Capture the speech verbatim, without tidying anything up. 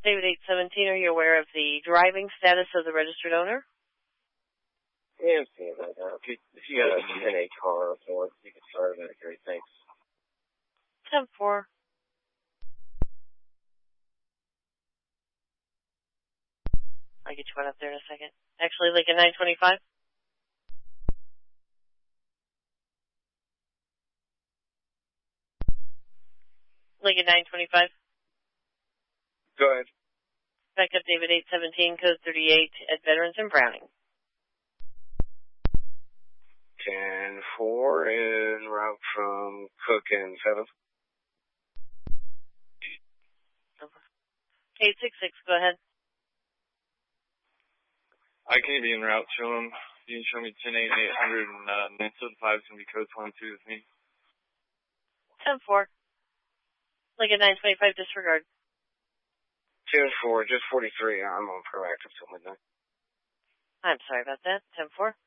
David eight seventeen, are you aware of the driving status of the registered owner? Yeah, I'm seeing that now. If you, if you got a ten A car or Ford, you can start that. Great, thanks. ten four. I'll get you one up there in a second. Actually, Lincoln nine twenty-five. Lincoln nine twenty-five. Go ahead. Backup David eight seventeen, code thirty-eight at Veterans and Browning. ten four en route from Cook and seventh. eight six six, go ahead. I can't be en route to him. You can show me ten eight and eight hundred, and uh, Minnesota five is going to be code twenty-two with me. ten four. Lincoln nine twenty-five, disregard. ten four, just forty-three. I'm on proactive till midnight. I'm sorry about that. ten four.